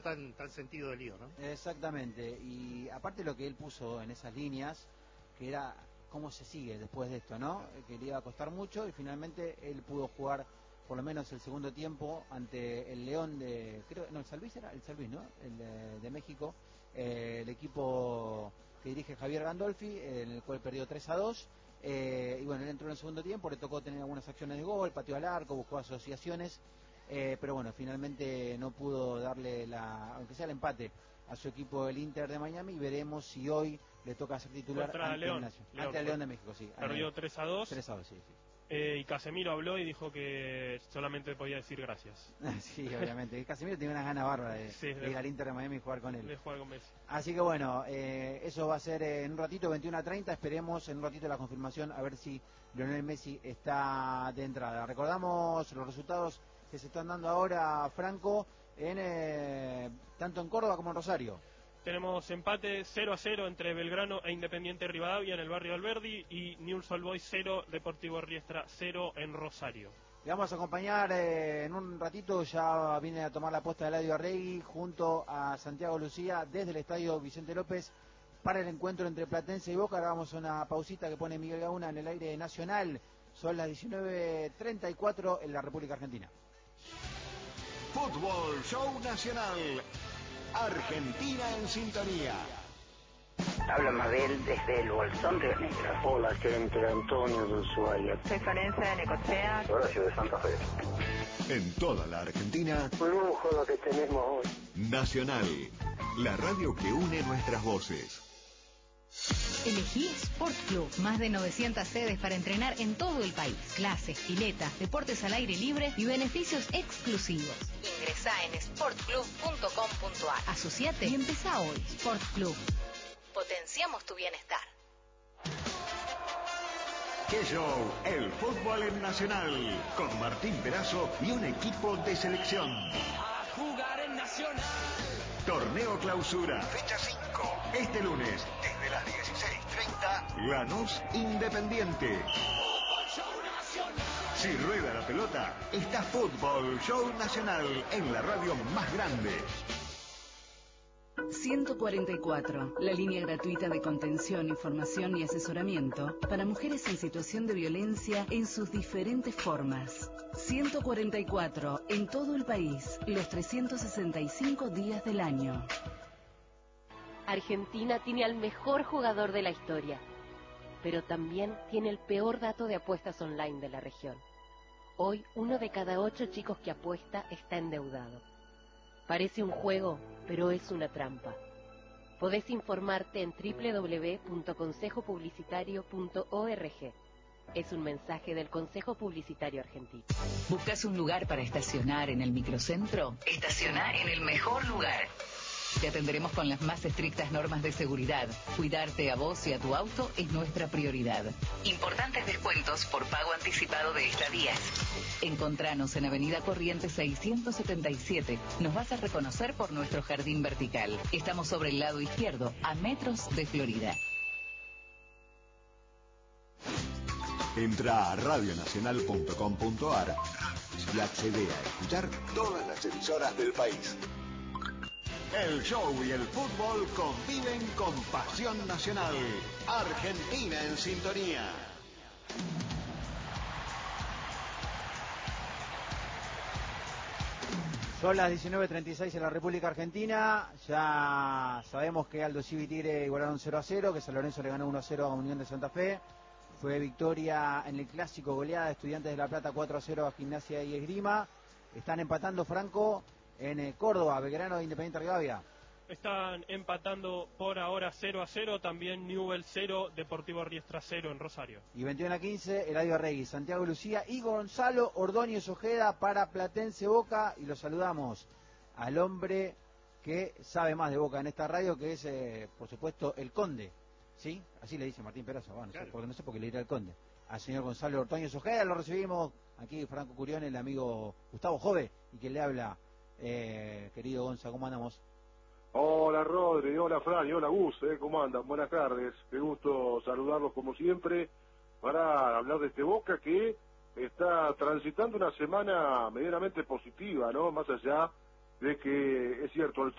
tan sentido del lío, ¿no? Exactamente, y aparte lo que él puso en esas líneas, que era cómo se sigue después de esto, ¿no? Que le iba a costar mucho y finalmente él pudo jugar por lo menos el segundo tiempo ante el León de, el San Luis, ¿no? El de México, el equipo que dirige Javier Gandolfi, en el cual perdió 3-2. Y bueno, él entró en el segundo tiempo, le tocó tener algunas acciones de gol, pateó al arco, buscó asociaciones, pero bueno, finalmente no pudo darle aunque sea el empate a su equipo, el Inter de Miami, y veremos si hoy le toca ser titular ante el León de México. Sí, perdió 3-2. 3-2, sí. Y Casemiro habló y dijo que solamente podía decir gracias. Sí, obviamente. Casemiro tiene unas ganas bárbaras de ir al Inter de Miami y jugar con él. De jugar con Messi. Así que bueno, eso va a ser en un ratito, 21:30. Esperemos en un ratito la confirmación, a ver si Lionel Messi está de entrada. Recordamos los resultados que se están dando ahora, Franco, tanto en Córdoba como en Rosario. Tenemos empate 0-0 entre Belgrano e Independiente Rivadavia en el barrio Alberdi y Newell's Old Boys 0, Deportivo Riestra 0 en Rosario. Le vamos a acompañar en un ratito, ya viene a tomar la posta de Eladio Arregui junto a Santiago Lucía desde el estadio Vicente López para el encuentro entre Platense y Boca. Ahora vamos a una pausita que pone Miguel Gauna en el aire nacional. Son las 19:34 en la República Argentina. Fútbol Show Nacional. Argentina en sintonía. Habla Mabel desde el Bolsón Río Negro. Hola, gente, Antonio de Ushuaia. Soy Florencia de Necochea. Horacio de Santa Fe. En toda la Argentina. Un lujo lo que tenemos hoy. Nacional, la radio que une nuestras voces. Elegí Sport Club, más de 900 sedes para entrenar en todo el país. Clases, piletas, deportes al aire libre y beneficios exclusivos. Ingresá en sportclub.com.ar. Asociate y empezá hoy. Sport Club. Potenciamos tu bienestar. ¡Qué show! El fútbol en Nacional, con Martín Perazo y un equipo de selección. A jugar en Nacional. Torneo Clausura, fecha 5. Este lunes, desde las 16:30, Lanús Independiente. Si rueda la pelota, está Fútbol Show Nacional en la radio más grande. 144, la línea gratuita de contención, información y asesoramiento para mujeres en situación de violencia en sus diferentes formas. 144, en todo el país, los 365 días del año. Argentina tiene al mejor jugador de la historia, pero también tiene el peor dato de apuestas online de la región. Hoy, 1 de cada 8 chicos que apuesta está endeudado. Parece un juego, pero es una trampa. Podés informarte en www.consejopublicitario.org. Es un mensaje del Consejo Publicitario Argentino. ¿Buscas un lugar para estacionar en el microcentro? Estacionar en el mejor lugar. Te atenderemos con las más estrictas normas de seguridad. Cuidarte a vos y a tu auto es nuestra prioridad. Importantes descuentos por pago anticipado de estadías. Encontranos en Avenida Corrientes 677. Nos vas a reconocer por nuestro jardín vertical. Estamos sobre el lado izquierdo, a metros de Florida. Entra a radionacional.com.ar y accede a escuchar todas las emisoras del país. El show y el fútbol conviven con pasión nacional. Argentina en sintonía. Son las 19:36 en la República Argentina. Ya sabemos que Aldo Civi y Tigre igualaron 0-0, que San Lorenzo le ganó 1-0 a Unión de Santa Fe. Fue victoria en el clásico, goleada de Estudiantes de La Plata 4-0 a Gimnasia y Esgrima. Están empatando, Franco, en Córdoba, Belgrano e Independiente Rivadavia. Están empatando por ahora 0-0, también Newell's 0, Deportivo Riestra 0 en Rosario. Y 21:15, Eladio Arregui, Santiago Lucía y Gonzalo Ordóñez Ojeda para Platense Boca. Y lo saludamos al hombre que sabe más de Boca en esta radio, que es, por supuesto, el Conde. ¿Sí? Así le dice Martín Perazo, bueno, claro. No sé por qué le dirá el Conde. Al señor Gonzalo Ordóñez Ojeda lo recibimos aquí, Franco Curión, el amigo Gustavo Jove, y que le habla, querido Gonza, ¿cómo andamos? Hola Rodri, hola Fran y hola Gus, ¿cómo andan? Buenas tardes, qué gusto saludarlos como siempre para hablar de este Boca que está transitando una semana medianamente positiva, ¿no? Más allá de que es cierto, el